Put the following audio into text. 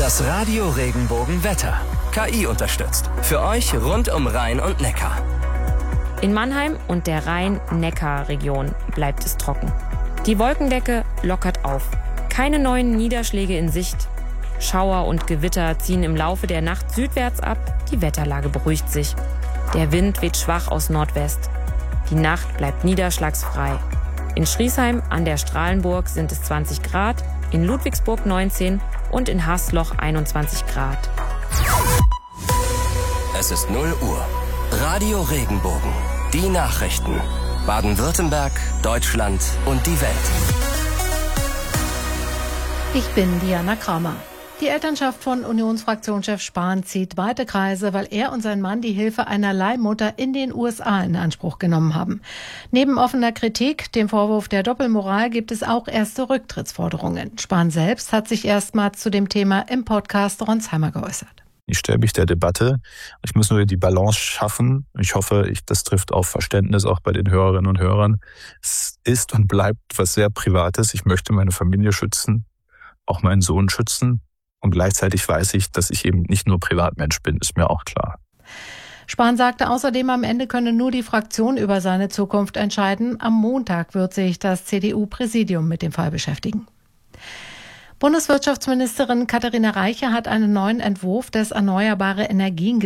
Das Radio Regenbogen Wetter. KI unterstützt. Für euch rund um Rhein und Neckar. In Mannheim und der Rhein-Neckar-Region bleibt es trocken. Die Wolkendecke lockert auf. Keine neuen Niederschläge in Sicht. Schauer und Gewitter ziehen im Laufe der Nacht südwärts ab. Die Wetterlage beruhigt sich. Der Wind weht schwach aus Nordwest. Die Nacht bleibt niederschlagsfrei. In Schriesheim an der Strahlenburg sind es 20 Grad, in Ludwigsburg 19 und in Hasloch 21 Grad. Es ist 0 Uhr. Radio Regenbogen. Die Nachrichten. Baden-Württemberg, Deutschland und die Welt. Ich bin Diana Kramer. Die Elternschaft von Unionsfraktionschef Spahn zieht weite Kreise, weil er und sein Mann die Hilfe einer Leihmutter in den USA in Anspruch genommen haben. Neben offener Kritik, dem Vorwurf der Doppelmoral, gibt es auch erste Rücktrittsforderungen. Spahn selbst hat sich erstmals zu dem Thema im Podcast Ronsheimer geäußert. Ich stelle mich der Debatte. Ich muss nur die Balance schaffen. Ich hoffe, das trifft auf Verständnis auch bei den Hörerinnen und Hörern. Es ist und bleibt was sehr Privates. Ich möchte meine Familie schützen, auch meinen Sohn schützen. Und gleichzeitig weiß ich, dass ich eben nicht nur Privatmensch bin, ist mir auch klar. Spahn sagte außerdem, am Ende könne nur die Fraktion über seine Zukunft entscheiden. Am Montag wird sich das CDU-Präsidium mit dem Fall beschäftigen. Bundeswirtschaftsministerin Katharina Reiche hat einen neuen Entwurf des Erneuerbare Energien